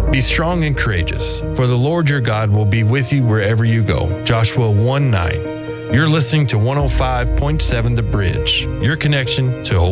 Be strong and courageous, for the Lord your God will be with you wherever you go. Joshua 1:9. You're listening to 105.7 The Bridge, your connection to